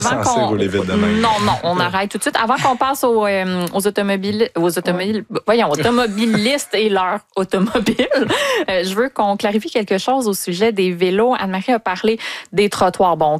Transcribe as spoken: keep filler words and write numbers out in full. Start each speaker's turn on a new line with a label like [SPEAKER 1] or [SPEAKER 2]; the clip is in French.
[SPEAKER 1] Censé rouler vite de même.
[SPEAKER 2] Non, non, on arrête tout de suite. Avant qu'on passe aux, euh, aux automobiles, aux automobiles, voyons, automobilistes et leur automobile, euh, je veux qu'on clarifie quelque chose au sujet des vélos. Anne-Marie a parlé des trottoirs. Bon,